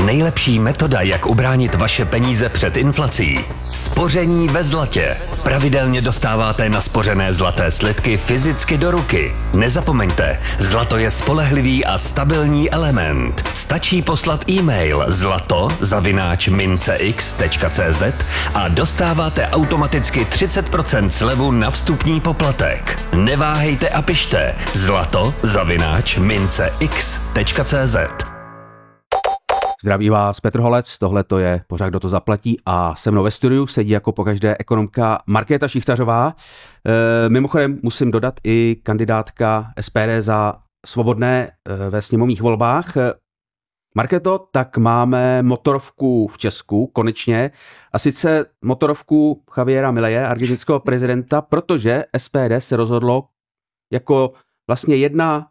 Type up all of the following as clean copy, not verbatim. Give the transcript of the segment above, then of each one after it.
Nejlepší metoda, jak ubránit vaše peníze před inflací. Spoření ve zlatě. Pravidelně dostáváte naspořené zlaté slitky fyzicky do ruky. Nezapomeňte, zlato je spolehlivý a stabilní element. Stačí poslat e-mail zlato@mincex.cz a dostáváte automaticky 30% slevu na vstupní poplatek. Neváhejte a pište zlato@mincex.cz. Zdraví vás Petr Holec, tohle to je pořád Kdo to zaplatí a se mnou ve studiu sedí jako pokaždé ekonomka Markéta Šichtařová. Mimochodem musím dodat i kandidátka SPD za Svobodné ve sněmovních volbách. Markéto, tak máme motorovku v Česku, konečně, a sice motorovku Javiera Mileje, argentinského prezidenta, protože SPD se rozhodlo jako vlastně jedna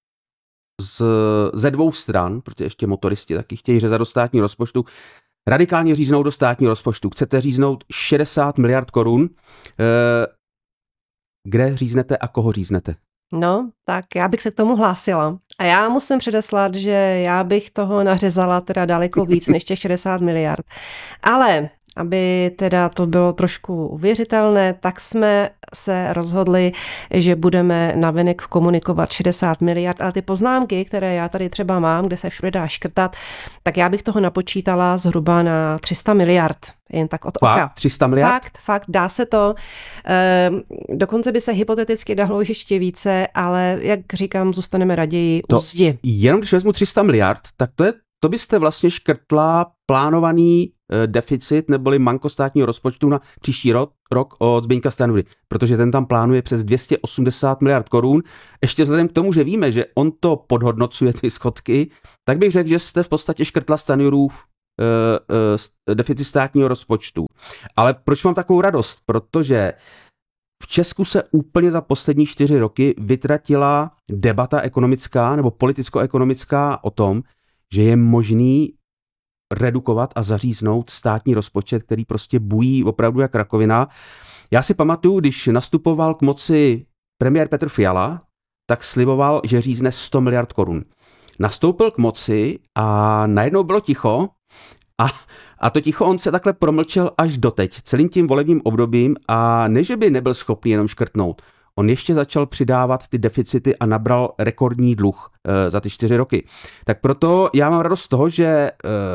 ze dvou stran, protože ještě motoristi taky chtějí řezat do státního rozpočtu, radikálně říznout do státního rozpočtu. Chcete říznout 60 miliard korun. Kde říznete a koho říznete? No, tak já bych se k tomu hlásila. A já musím předeslat, že já bych toho nařezala teda daleko víc než těch 60 miliard. Ale aby teda to bylo trošku uvěřitelné, tak jsme se rozhodli, že budeme navenek komunikovat 60 miliard, ale ty poznámky, které já tady třeba mám, kde se všude dá škrtat, tak já bych toho napočítala zhruba na 300 miliard. Jen tak od oka. 300 miliard? Fakt, dá se to. Dokonce by se hypoteticky dalo ještě více, ale jak říkám, zůstaneme raději u zdi. Jenom když vezmu 300 miliard, tak to byste vlastně škrtla plánovaný deficit neboli manko státního rozpočtu na příští rok od Zbyňka Stanjury, protože ten tam plánuje přes 280 miliard korun. Ještě vzhledem k tomu, že víme, že on to podhodnocuje ty schodky, tak bych řekl, že jste v podstatě škrtla Stanjurův deficit státního rozpočtu. Ale proč mám takovou radost? Protože v Česku se úplně za poslední 4 roky vytratila debata ekonomická nebo politicko-ekonomická o tom, že je možný redukovat a zaříznout státní rozpočet, který prostě bují opravdu jak rakovina. Já si pamatuju, když nastupoval k moci premiér Petr Fiala, tak sliboval, že řízne 100 miliard korun. Nastoupil k moci a najednou bylo ticho a to ticho on se takhle promlčel až doteď, celým tím volebním obdobím, a ne, že by nebyl schopný jenom škrtnout. On ještě začal přidávat ty deficity a nabral rekordní dluh za ty 4 roky. Tak proto já mám radost z toho, že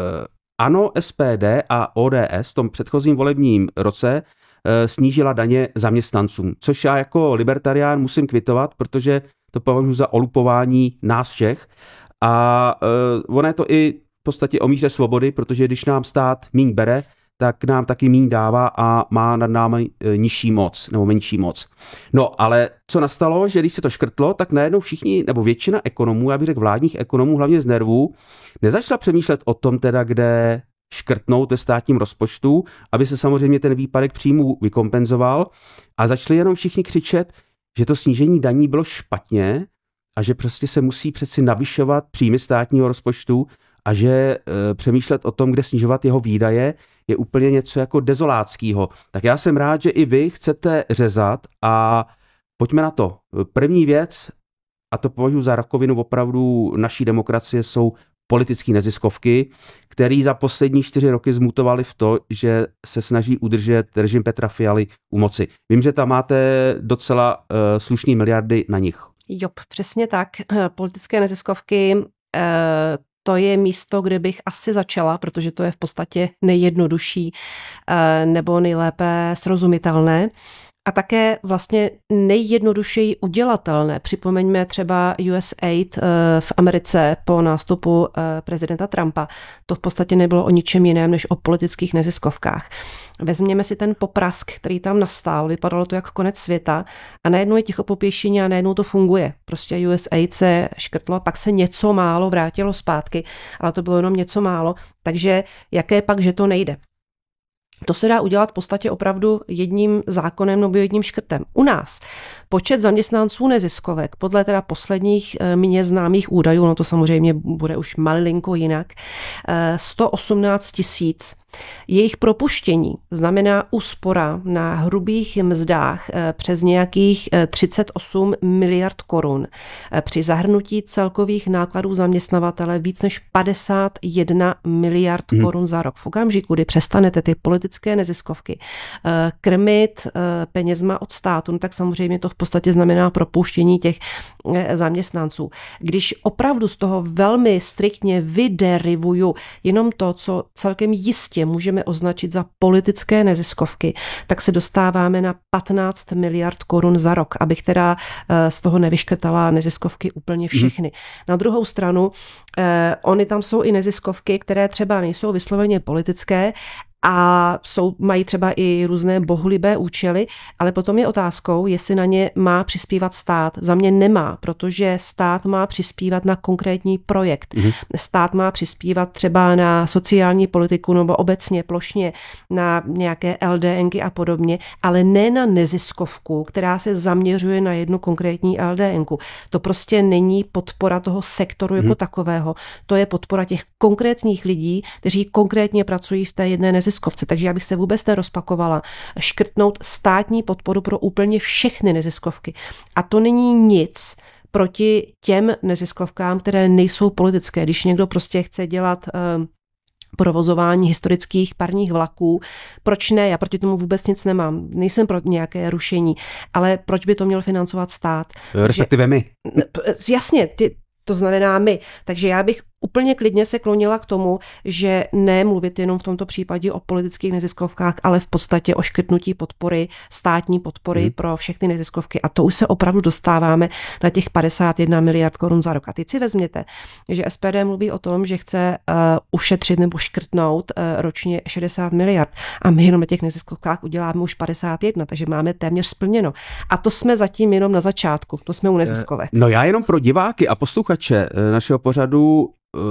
ANO, SPD a ODS v tom předchozím volebním roce snížila daně zaměstnancům, což já jako libertarián musím kvitovat, protože to považuji za olupování nás všech. A ono je to i v podstatě o míře svobody, protože když nám stát míň bere, tak nám taky míň dává a má nad námi nižší moc nebo menší moc. No, ale co nastalo, že když se to škrtlo, tak najednou všichni, nebo většina ekonomů, já bych řekl vládních ekonomů, hlavně z nervů, nezačala přemýšlet o tom teda, kde škrtnout ve státním rozpočtu, aby se samozřejmě ten výpadek příjmů vykompenzoval, a začali jenom všichni křičet, že to snížení daní bylo špatně a že prostě se musí přeci navyšovat příjmy státního rozpočtu a že přemýšlet o tom, kde snižovat jeho výdaje, je úplně něco jako dezolátského. Tak já jsem rád, že i vy chcete řezat a pojďme na to. První věc, a to považuji za rakovinu opravdu naší demokracie, jsou politické neziskovky, které za poslední 4 roky zmutovaly v to, že se snaží udržet režim Petra Fialy u moci. Vím, že tam máte docela slušný miliardy na nich. Jo, přesně tak. Politické neziskovky, to je místo, kde bych asi začala, protože to je v podstatě nejjednodušší nebo nejlépe srozumitelné. A také vlastně nejjednodušeji udělatelné. Připomeňme třeba USAID v Americe po nástupu prezidenta Trumpa. To v podstatě nebylo o ničem jiném než o politických neziskovkách. Vezměme si ten poprask, který tam nastal, vypadalo to jako konec světa a najednou je ticho po pěšině a najednou to funguje. Prostě USAID se škrtlo, pak se něco málo vrátilo zpátky, ale to bylo jenom něco málo. Takže jaké pak, že to nejde? To se dá udělat v podstatě opravdu jedním zákonem nebo jedním škrtem. U nás počet zaměstnanců neziskovek, podle teda posledních mně známých údajů, no to samozřejmě bude už malinko jinak, 118 000. Jejich propuštění znamená úspora na hrubých mzdách přes nějakých 38 miliard korun. Při zahrnutí celkových nákladů zaměstnavatele víc než 51 miliard korun za rok. V okamžiku, kdy přestanete ty politické neziskovky krmit penězma od státu, no tak samozřejmě to v podstatě znamená propuštění těch zaměstnanců. Když opravdu z toho velmi striktně vyderivuju jenom to, co celkem jistě můžeme označit za politické neziskovky, tak se dostáváme na 15 miliard korun za rok, abych teda z toho nevyškrtala neziskovky úplně všechny. Na druhou stranu, ony tam jsou i neziskovky, které třeba nejsou vysloveně politické, a mají třeba i různé bohulibé účely, ale potom je otázkou, jestli na ně má přispívat stát. Za mě nemá, protože stát má přispívat na konkrétní projekt. Stát má přispívat třeba na sociální politiku nebo obecně, plošně na nějaké LDNky a podobně, ale ne na neziskovku, která se zaměřuje na jednu konkrétní LDNku. To prostě není podpora toho sektoru jako takového. To je podpora těch konkrétních lidí, kteří konkrétně pracují v té jedné neziskovce. Takže já bych se vůbec nerozpakovala škrtnout státní podporu pro úplně všechny neziskovky. A to není nic proti těm neziskovkám, které nejsou politické. Když někdo prostě chce dělat provozování historických parních vlaků, proč ne? Já proti tomu vůbec nic nemám. Nejsem pro nějaké rušení, ale proč by to měl financovat stát? Respektive my. Jasně, to znamená my. Takže já bych úplně klidně se klonila k tomu, že nemluvit jenom v tomto případě o politických neziskovkách, ale v podstatě o škrtnutí podpory, státní podpory pro všechny neziskovky. A to už se opravdu dostáváme na těch 51 miliard korun za rok. A teď si vezměte, že SPD mluví o tom, že chce ušetřit nebo škrtnout ročně 60 miliard. A my jenom na těch neziskovkách uděláme už 51, takže máme téměř splněno. A to jsme zatím jenom na začátku. To jsme u neziskovek. No já jenom pro diváky a posluchače našeho pořadu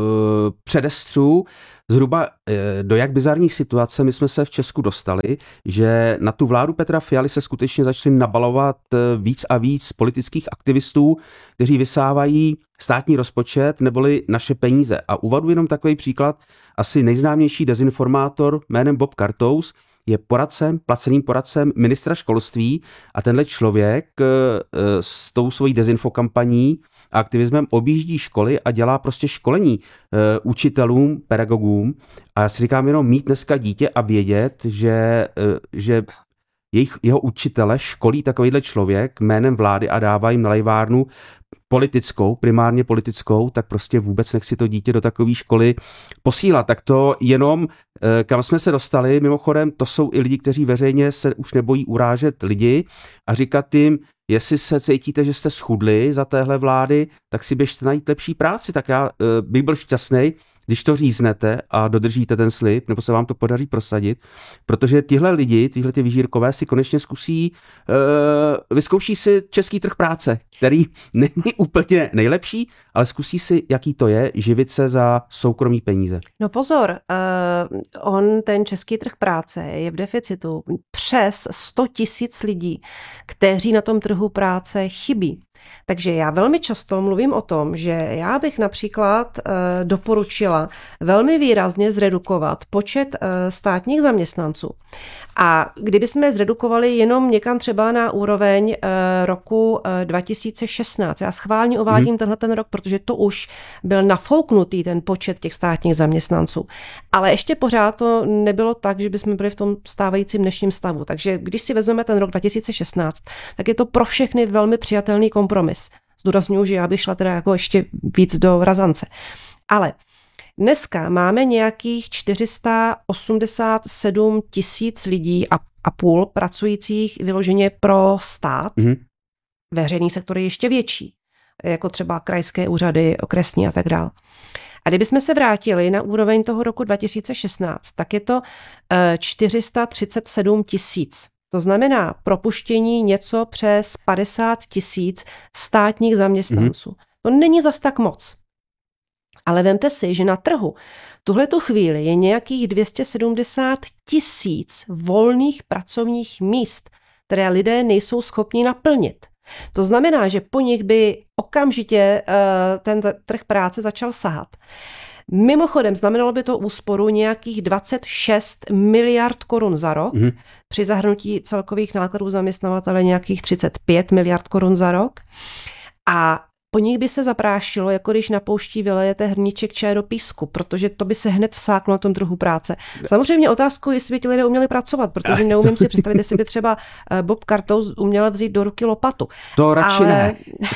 předestřu zhruba do jak bizarní situace my jsme se v Česku dostali, že na tu vládu Petra Fialy se skutečně začali nabalovat víc a víc politických aktivistů, kteří vysávají státní rozpočet neboli naše peníze. A uvedu jenom takový příklad, asi nejznámější dezinformátor jménem Bob Kartous je placeným poradcem ministra školství a tenhle člověk s tou svojí dezinfokampaní a aktivismem objíždí školy a dělá prostě školení učitelům, pedagogům. A já si říkám jenom mít dneska dítě a vědět, že jeho učitele školí takovýhle člověk jménem vlády a dává jim na lejvárnu politickou, primárně politickou, tak prostě vůbec nechci to dítě do takové školy posílat. Tak to jenom, kam jsme se dostali, mimochodem, to jsou i lidi, kteří veřejně se už nebojí urážet lidi a říkat jim, jestli se cítíte, že jste schudli za téhle vlády, tak si běžte najít lepší práci. Tak já bych byl šťastný, když to říznete a dodržíte ten slib, nebo se vám to podaří prosadit, protože tihle lidi, tyhle vyžírkové si konečně vyzkouší si český trh práce, který není úplně nejlepší, ale zkusí si, jaký to je, živit se za soukromý peníze. No pozor, ten český trh práce je v deficitu přes 100 000 lidí, kteří na tom trhu práce chybí. Takže já velmi často mluvím o tom, že já bych například doporučila velmi výrazně zredukovat počet státních zaměstnanců. A kdybychom je zredukovali jenom někam třeba na úroveň roku 2016. Já schválně uvádím tenhle ten rok, protože to už byl nafouknutý ten počet těch státních zaměstnanců. Ale ještě pořád to nebylo tak, že bychom byli v tom stávajícím dnešním stavu. Takže když si vezmeme ten rok 2016, tak je to pro všechny velmi přijatelný kompromis. Zdůrazňuji, že já bych šla teda jako ještě víc do razance. Ale dneska máme nějakých 487 000 lidí a půl pracujících vyloženě pro stát. Veřejný sektor je ještě větší, jako třeba krajské úřady, okresní a tak dále. A kdybychom se vrátili na úroveň toho roku 2016, tak je to 437 000. To znamená propuštění něco přes 50 000 státních zaměstnanců. To není zas tak moc. Ale vemte si, že na trhu tuhletu chvíli je nějakých 270 000 volných pracovních míst, které lidé nejsou schopni naplnit. To znamená, že po nich by okamžitě ten trh práce začal sahat. Mimochodem, znamenalo by to úsporu nějakých 26 miliard korun za rok, při zahrnutí celkových nákladů zaměstnavatele nějakých 35 miliard korun za rok. A po nich by se zaprášilo, jako když na pouští vylejete hrníček čaje do písku, protože to by se hned vsáklo na tom trhu práce. Samozřejmě otázkou, jestli by ti lidé uměli pracovat, protože neumím si představit, jestli by třeba Bob Kartou uměl vzít do ruky lopatu. To radši ne.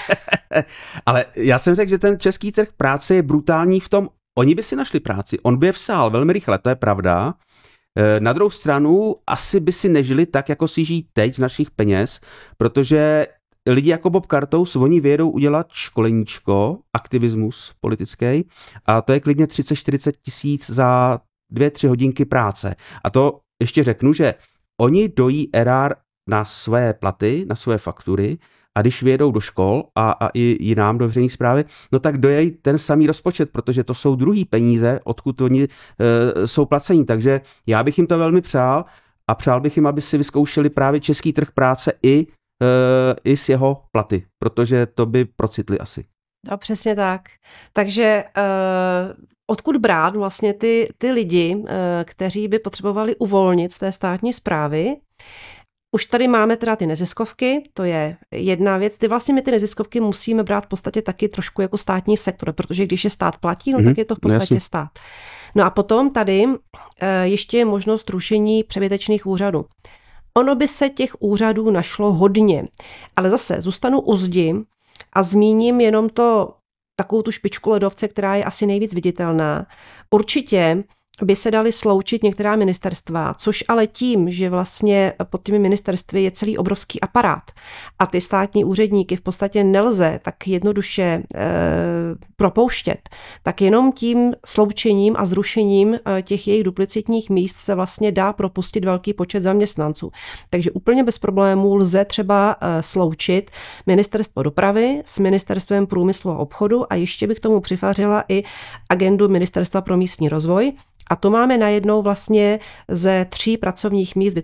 Ale já jsem řekl, že ten český trh práce je brutální v tom, oni by si našli práci, on by je vsál velmi rychle, to je pravda. Na druhou stranu asi by si nežili tak, jako si žijí teď z našich peněz, protože lidi jako Bob Kartous, oni vědou udělat školeníčko, aktivismus politický, a to je klidně 30-40 tisíc za 2-3 hodinky práce. A to ještě řeknu, že oni dojí erár na své platy, na své faktury, a když vědou do škol a i jinám do veřejné správy, no tak dojejí ten samý rozpočet, protože to jsou druhý peníze, odkud oni jsou placení. Takže já bych jim to velmi přál a přál bych jim, aby si vyzkoušeli právě český trh práce i s jeho platy, protože to by procitli asi. No, přesně tak. Takže odkud brát vlastně ty lidi, kteří by potřebovali uvolnit z té státní správy? Už tady máme teda ty neziskovky, to je jedna věc. My ty neziskovky musíme brát v podstatě taky trošku jako státní sektor, protože když je stát platí, no tak je to v podstatě stát. No a potom tady ještě je možnost rušení přebytečných úřadů. Ono by se těch úřadů našlo hodně, ale zase zůstanu u zdi a zmíním jenom takovou tu špičku ledovce, která je asi nejvíc viditelná. Určitě by se daly sloučit některá ministerstva, což ale tím, že vlastně pod těmi ministerstvy je celý obrovský aparát a ty státní úředníky v podstatě nelze tak jednoduše propouštět, tak jenom tím sloučením a zrušením těch jejich duplicitních míst se vlastně dá propustit velký počet zaměstnanců. Takže úplně bez problémů lze třeba sloučit ministerstvo dopravy s ministerstvem průmyslu a obchodu a ještě bych tomu přifařila i agendu ministerstva pro místní rozvoj. A to máme najednou vlastně ze 3 pracovních míst